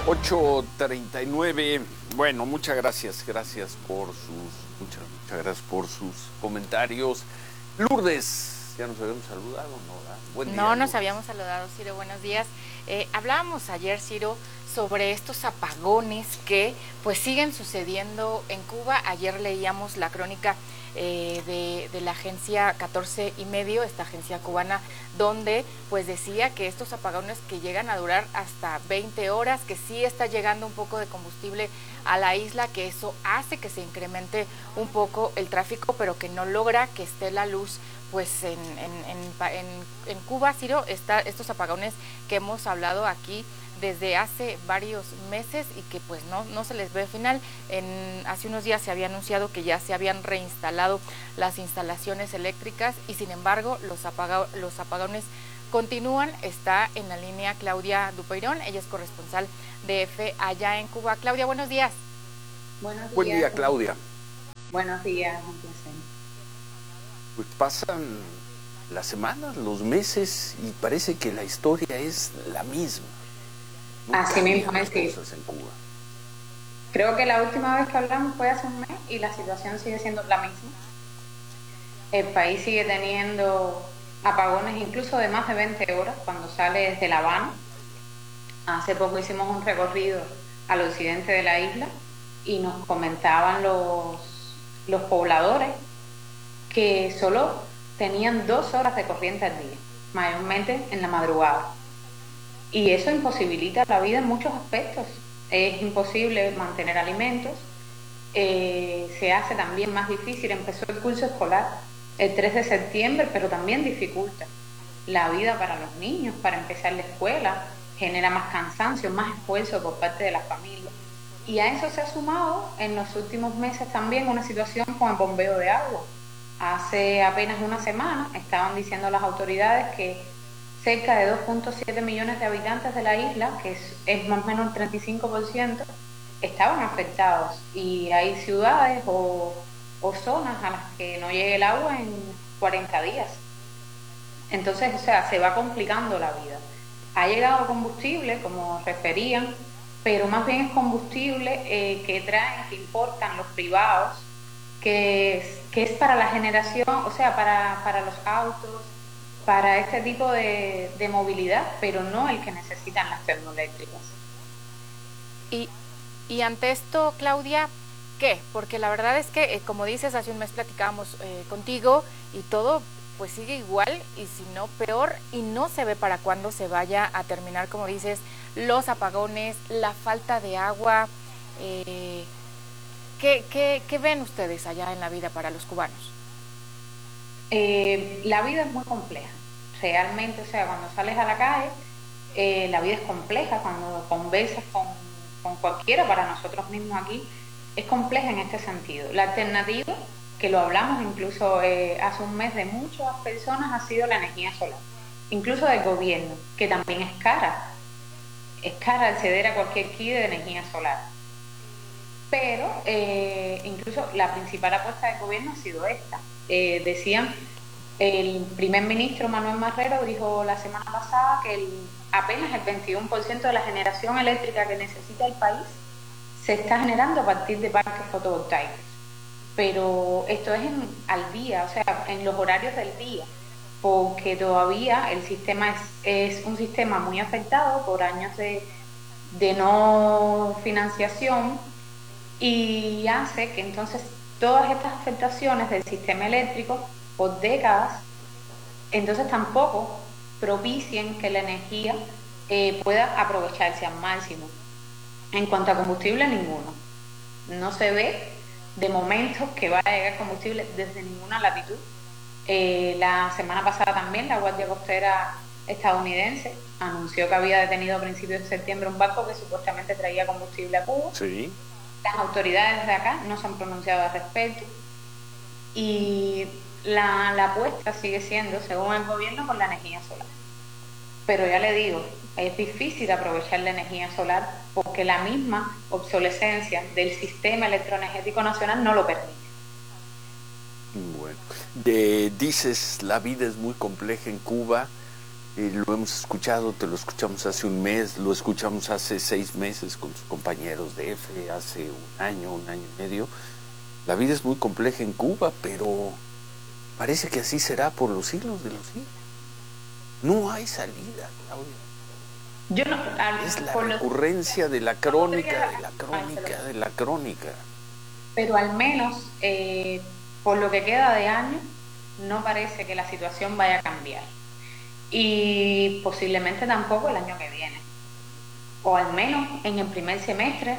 8:39. Bueno, muchas gracias. Muchas gracias por sus comentarios. Lourdes, ya nos habíamos saludado, ¿no? Buen día. No nos habíamos saludado, Ciro, buenos días. Hablábamos ayer, Ciro, sobre estos apagones que pues siguen sucediendo en Cuba. Ayer leíamos la crónica de la agencia 14 y medio, esta agencia cubana, donde pues decía que estos apagones que llegan a durar hasta 20 horas, que sí está llegando un poco de combustible a la isla, que eso hace que se incremente un poco el tráfico, pero que no logra que esté la luz pues en Cuba, Ciro. Estos apagones que hemos hablado aquí desde hace varios meses y que pues no se les ve final. Hace unos días se había anunciado que ya se habían reinstalado las instalaciones eléctricas y sin embargo los apagones continúan. Está en la línea Claudia Dupeirón, ella es corresponsal de EFE allá en Cuba. Claudia, buenos días. Buenos días. Buen día, Claudia. Buenos días, un placer. Pues pasan las semanas, los meses y parece que la historia es la misma. Así mismo es, sí. En Cuba. Creo que la última vez que hablamos fue hace un mes y la situación sigue siendo la misma. El país sigue teniendo apagones incluso de más de 20 horas cuando sale desde La Habana. Hace poco hicimos un recorrido al occidente de la isla y nos comentaban los pobladores que solo tenían 2 horas de corriente al día, mayormente en la madrugada. Y eso imposibilita la vida en muchos aspectos. Es imposible mantener alimentos, se hace también más difícil. Empezó el curso escolar el 3 de septiembre, pero también dificulta la vida para los niños, para empezar la escuela, genera más cansancio, más esfuerzo por parte de las familias. Y a eso se ha sumado en los últimos meses también una situación con el bombeo de agua. Hace apenas una semana estaban diciendo las autoridades que cerca de 2.7 millones de habitantes de la isla, que es más o menos el 35%, estaban afectados. Y hay ciudades o zonas a las que no llegue el agua en 40 días. Entonces, se va complicando la vida. Ha llegado combustible, como referían, pero más bien es combustible que traen, que importan los privados, que es para la generación, para los autos, para este tipo de movilidad, pero no el que necesitan las termoeléctricas. Y ante esto, Claudia, ¿qué? Porque la verdad es que, como dices, hace un mes platicábamos contigo y todo pues sigue igual y si no peor, y no se ve para cuándo se vaya a terminar, como dices, los apagones, la falta de agua. ¿Qué ven ustedes allá en la vida para los cubanos? La vida es muy compleja, realmente. Cuando sales a la calle, la vida es compleja. Cuando conversas con cualquiera, para nosotros mismos aquí, es compleja en este sentido. La alternativa, que lo hablamos incluso hace un mes de muchas personas, ha sido la energía solar, incluso del gobierno, que también es cara. Es cara acceder a cualquier kit de energía solar. Pero incluso la principal apuesta del gobierno ha sido esta. Decían, el primer ministro Manuel Marrero dijo la semana pasada que apenas el 21% de la generación eléctrica que necesita el país se está generando a partir de parques fotovoltaicos. Pero esto es al día, en los horarios del día, porque todavía el sistema es un sistema muy afectado por años de no financiación, y hace que entonces todas estas afectaciones del sistema eléctrico por décadas, entonces tampoco propicien que la energía pueda aprovecharse al máximo. En cuanto a combustible, ninguno. No se ve de momento que vaya a llegar combustible desde ninguna latitud. La semana pasada también la Guardia Costera estadounidense anunció que había detenido a principios de septiembre un barco que supuestamente traía combustible a Cuba. Sí. Las autoridades de acá no se han pronunciado al respecto y la apuesta sigue siendo, según el gobierno, por la energía solar. Pero ya le digo, es difícil aprovechar la energía solar porque la misma obsolescencia del sistema electroenergético nacional no lo permite. Bueno, dices, la vida es muy compleja en Cuba. lo hemos escuchado, te lo escuchamos hace un mes, lo escuchamos hace 6 meses con tus compañeros de F, hace un año y medio. La vida es muy compleja en Cuba, pero parece que así será por los siglos de los siglos. No hay salida, Claudia. Yo no, Es la recurrencia de la crónica, de la crónica, de la crónica. Pero al menos, por lo que queda de año, no parece que la situación vaya a cambiar. Y posiblemente tampoco el año que viene. O al menos en el primer semestre,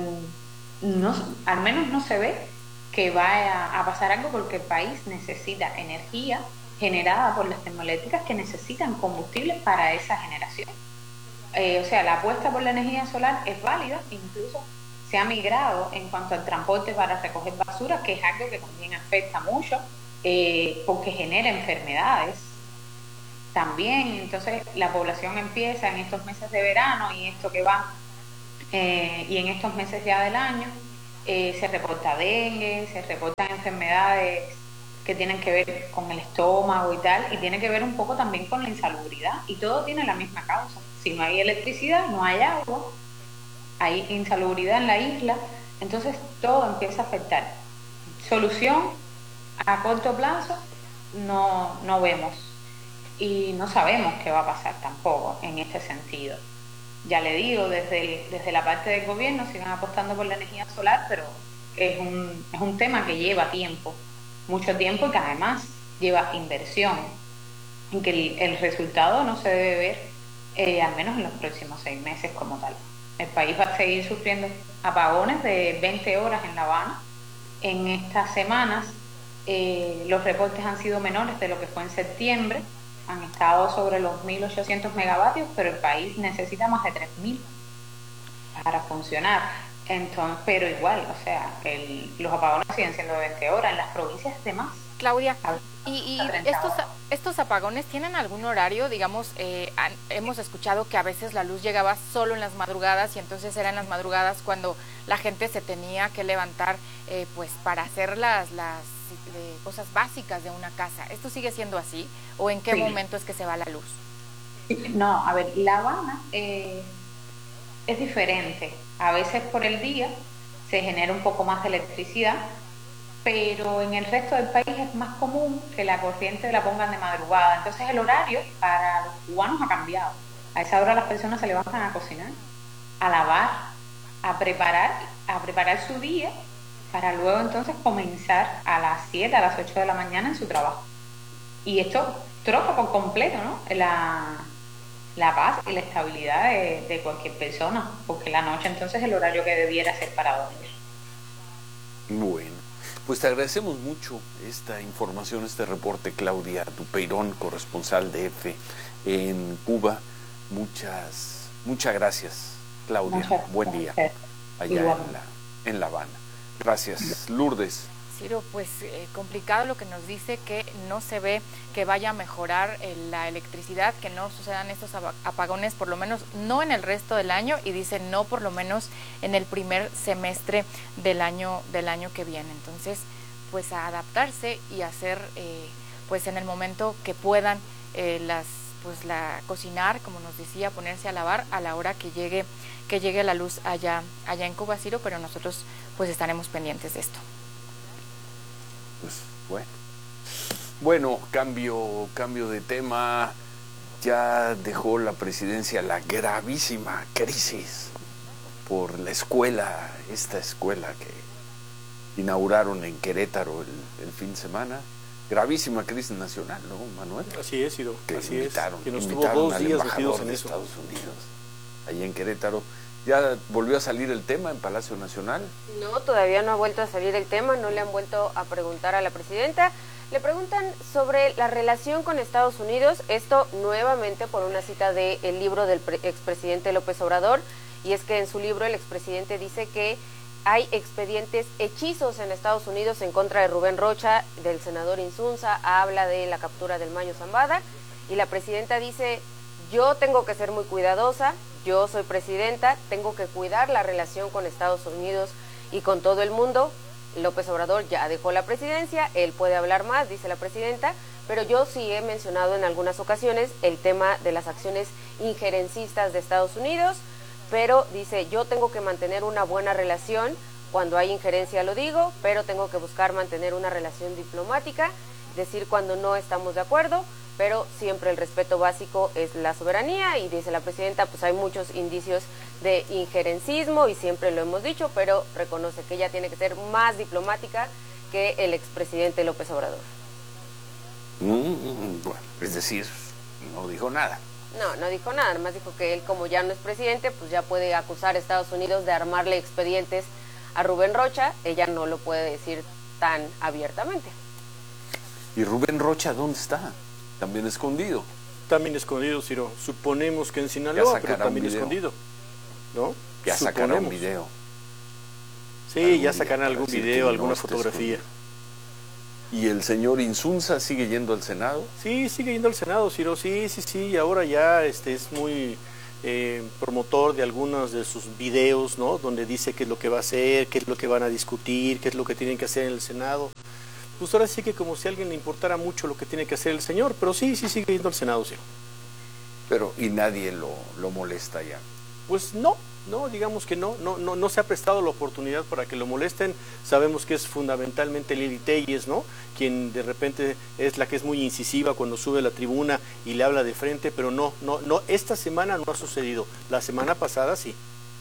al menos no se ve que vaya a pasar algo, porque el país necesita energía generada por las termoeléctricas que necesitan combustible para esa generación. O sea, la apuesta por la energía solar es válida, incluso se ha migrado en cuanto al transporte para recoger basura, que es algo que también afecta mucho, porque genera enfermedades también. Entonces la población empieza en estos meses de verano y esto que va, y en estos meses ya del año, se reporta dengue, se reportan enfermedades que tienen que ver con el estómago y tal, y tiene que ver un poco también con la insalubridad, y todo tiene la misma causa. Si no hay electricidad, no hay agua, hay insalubridad en la isla, entonces todo empieza a afectar. Solución a corto plazo no vemos, y no sabemos qué va a pasar tampoco en este sentido. Ya le digo, desde la parte del gobierno siguen apostando por la energía solar, pero es un tema que lleva tiempo, mucho tiempo, y que además lleva inversión, en que el resultado no se debe ver al menos en los próximos 6 meses como tal. El país va a seguir sufriendo apagones de 20 horas en La Habana. En estas semanas los reportes han sido menores de lo que fue en septiembre, han estado sobre los 1.800 megavatios, pero el país necesita más de 3.000 para funcionar. Entonces, pero igual, o sea, los apagones siguen siendo de 20 horas, en las provincias de más. Claudia, ¿y estos apagones tienen algún horario? Digamos, hemos escuchado que a veces la luz llegaba solo en las madrugadas, y entonces eran las madrugadas cuando la gente se tenía que levantar pues para hacer las cosas básicas de una casa. ¿Esto sigue siendo así? ¿O en qué momento es que se va la luz? No, a ver, La Habana es diferente. A veces por el día se genera un poco más de electricidad, pero en el resto del país es más común que la corriente la pongan de madrugada. Entonces el horario para los cubanos ha cambiado. A esa hora las personas se levantan a cocinar, a lavar, a preparar su día, para luego entonces comenzar a las 7, a las 8 de la mañana en su trabajo. Y esto troca por completo, ¿no?, la paz y la estabilidad de cualquier persona, porque la noche entonces es el horario que debiera ser para dormir. Bueno, pues te agradecemos mucho esta información, este reporte, Claudia Dupeirón, corresponsal de EFE en Cuba. Muchas gracias, Claudia. Buen día allá en La Habana. Gracias, Lourdes. Ciro, pues complicado lo que nos dice, que no se ve que vaya a mejorar la electricidad, que no sucedan estos apagones, por lo menos no en el resto del año, y dice no por lo menos en el primer semestre del año que viene. Entonces, pues a adaptarse y hacer, pues en el momento que puedan cocinar, como nos decía, ponerse a lavar a la hora que llegue la luz allá en Cuba, Ciro, pero nosotros pues estaremos pendientes de esto. Pues bueno, cambio de tema. Ya dejó la presidencia la gravísima crisis por la escuela, esta escuela que inauguraron en Querétaro el fin de semana. Gravísima crisis nacional, ¿no, Manuel? Así es, Ciro. Así invitaron, es. Que nos tuvo 2 días metidos en de eso. Estados Unidos, allí en Querétaro. ¿Ya volvió a salir el tema en Palacio Nacional? No, todavía no ha vuelto a salir el tema, no le han vuelto a preguntar a la presidenta. Le preguntan sobre la relación con Estados Unidos, esto nuevamente por una cita del libro del expresidente López Obrador, y es que en su libro el expresidente dice que hay expedientes hechizos en Estados Unidos en contra de Rubén Rocha, del senador Insunza, habla de la captura del Mayo Zambada, y la presidenta dice: yo tengo que ser muy cuidadosa, yo soy presidenta, tengo que cuidar la relación con Estados Unidos y con todo el mundo. López Obrador ya dejó la presidencia, él puede hablar más, dice la presidenta, pero yo sí he mencionado en algunas ocasiones el tema de las acciones injerencistas de Estados Unidos, pero dice, yo tengo que mantener una buena relación, cuando hay injerencia lo digo, pero tengo que buscar mantener una relación diplomática, decir cuando no estamos de acuerdo, pero siempre el respeto básico es la soberanía, y dice la presidenta, pues hay muchos indicios de injerencismo y siempre lo hemos dicho, pero reconoce que ella tiene que ser más diplomática que el expresidente López Obrador. Bueno, es decir, no dijo nada. No dijo nada, además dijo que él, como ya no es presidente, pues ya puede acusar a Estados Unidos de armarle expedientes a Rubén Rocha. Ella no lo puede decir tan abiertamente. ¿Y Rubén Rocha dónde está? También escondido. También escondido, Ciro. Suponemos que en Sinaloa, pero también escondido, ¿no? Ya sacará un video. Sí, ya sacarán algún video, alguna fotografía. ¿Y el señor Insunza sigue yendo al Senado? Sí, sigue yendo al Senado, Ciro, sí, y ahora ya es muy promotor de algunos de sus videos, ¿no? Donde dice qué es lo que va a hacer, qué es lo que van a discutir, qué es lo que tienen que hacer en el Senado. Pues ahora sí que como si a alguien le importara mucho lo que tiene que hacer el señor, pero sí sigue yendo al Senado, Ciro. Pero, ¿y nadie lo molesta ya? Pues no, digamos que no se ha prestado la oportunidad para que lo molesten. Sabemos que es fundamentalmente Lili Telles, ¿no? Quien de repente es la que es muy incisiva cuando sube a la tribuna y le habla de frente, pero no, esta semana no ha sucedido. La semana pasada sí.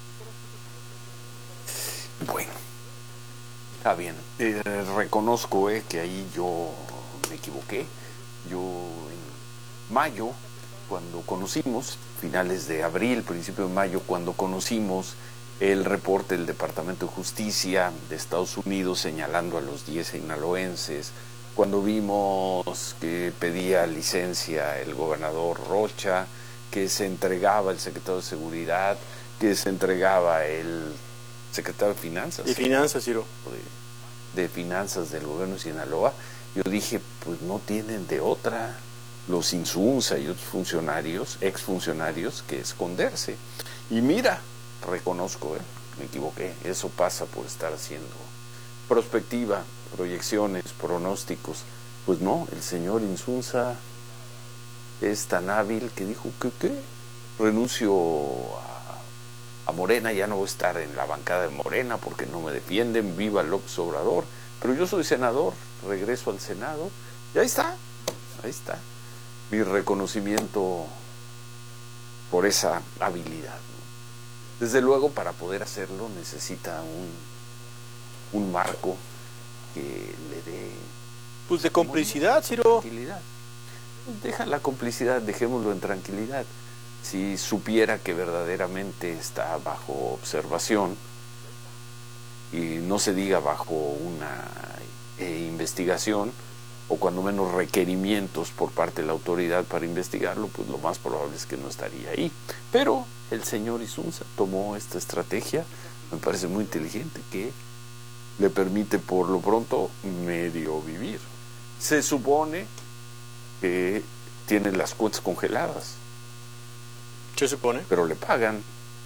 Bueno, está bien. Reconozco que ahí yo me equivoqué. Yo en mayo, cuando conocimos, finales de abril, principio de mayo, cuando conocimos el reporte del Departamento de Justicia de Estados Unidos señalando a los 10 sinaloenses, cuando vimos que pedía licencia el gobernador Rocha, que se entregaba el secretario de Seguridad, que se entregaba el secretario de Finanzas. De Finanzas, Ciro. De Finanzas del gobierno de Sinaloa, yo dije, pues no tienen de otra los Insunza y otros funcionarios, exfuncionarios, que esconderse. Y mira, reconozco, me equivoqué. Eso pasa por estar haciendo prospectiva, proyecciones, pronósticos. Pues no, el señor Insunza es tan hábil que dijo que renuncio a Morena, ya no voy a estar en la bancada de Morena porque no me defienden, viva López Obrador, pero yo soy senador, regreso al Senado, y ahí está. Mi reconocimiento por esa habilidad. Desde luego, para poder hacerlo necesita un marco que le dé... Pues de complicidad, Ciro. Tranquilidad. Deja la complicidad, dejémoslo en tranquilidad. Si supiera que verdaderamente está bajo observación, y no se diga bajo una investigación, o cuando menos requerimientos por parte de la autoridad para investigarlo, pues lo más probable es que no estaría ahí. Pero el señor Insunza tomó esta estrategia, me parece muy inteligente, que le permite por lo pronto medio vivir. Se supone que tiene las cuentas congeladas. ¿Se supone? Pero le pagan.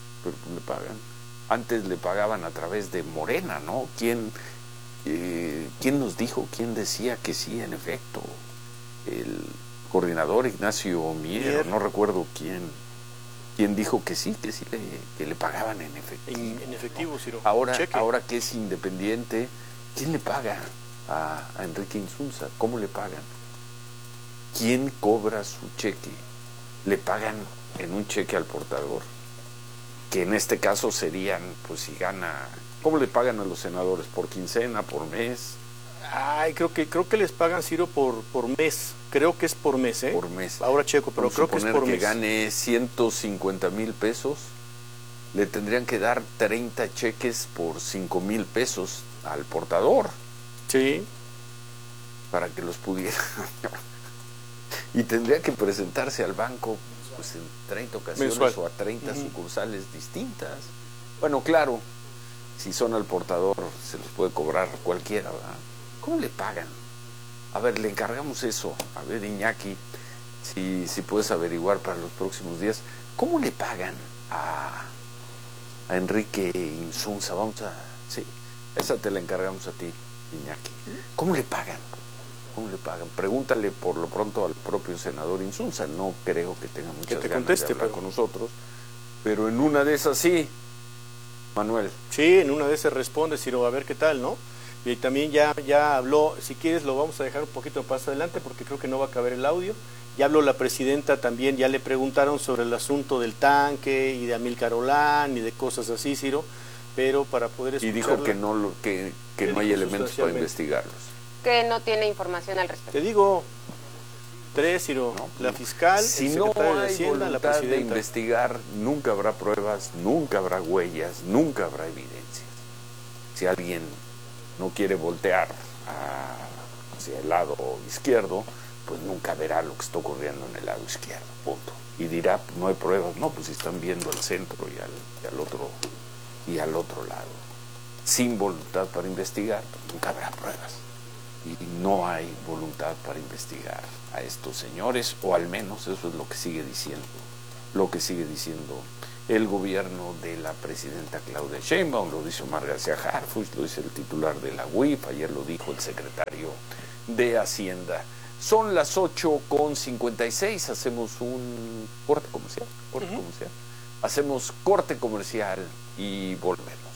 Antes le pagaban a través de Morena, ¿no? ¿Quién nos dijo, quién decía que sí, en efecto? El coordinador Ignacio Mier, no recuerdo quién dijo que sí que le pagaban en efectivo. En efectivo, Ciro. Ahora que es independiente, ¿quién le paga a Enrique Insunza? ¿Cómo le pagan? ¿Quién cobra su cheque? ¿Le pagan en un cheque al portador? Que en este caso serían, pues si gana... ¿Cómo le pagan a los senadores? ¿Por quincena? ¿Por mes? Ay, creo que les pagan, Ciro, por mes. Creo que es por mes, ¿eh? Por mes. Ahora checo, pero creo que es por mes. Que gane 150,000 pesos, le tendrían que dar 30 cheques por 5,000 pesos al portador. Sí. Para que los pudiera. Y tendría que presentarse al banco pues en 30 ocasiones mensual, o a 30 sucursales distintas. Bueno, claro, si son al portador se los puede cobrar cualquiera, ¿verdad? ¿Cómo le pagan? A ver, le encargamos eso. A ver, Iñaki, si puedes averiguar para los próximos días, ¿cómo le pagan a Enrique Insunza? Sí, esa te la encargamos a ti, Iñaki. ¿Cómo le pagan? ¿Cómo le pagan? Pregúntale por lo pronto al propio senador Insunza. No creo que tenga muchas ganas de hablar con nosotros, pero en una de esas sí, Manuel. Sí, en una de esas responde, Ciro, a ver qué tal, ¿no? Y también ya habló, si quieres lo vamos a dejar un poquito más adelante porque creo que no va a caber el audio. Ya habló la presidenta también, ya le preguntaron sobre el asunto del tanque y de Amílcar Olán y de cosas así, Ciro, pero para poder escucharla... Y dijo que no hay elementos para investigarlos. Que no tiene información al respecto. Te digo, tres, Ciro, No, la fiscal, si el secretario no de hay Hacienda, la voluntad de presidenta. investigar, nunca habrá pruebas, nunca habrá huellas, nunca habrá evidencias. Si alguien no quiere voltear hacia el lado izquierdo, pues nunca verá lo que está ocurriendo en el lado izquierdo, punto. Y dirá, no hay pruebas, no, pues están viendo al centro y al otro lado. Sin voluntad para investigar, pues nunca habrá pruebas. Y no hay voluntad para investigar a estos señores, o al menos eso es lo que sigue diciendo el gobierno de la presidenta Claudia Sheinbaum, lo dice Omar García Harfuch, lo dice el titular de la UIF, ayer lo dijo el secretario de Hacienda. Son las 8:56, hacemos un corte comercial. Hacemos corte comercial y volvemos.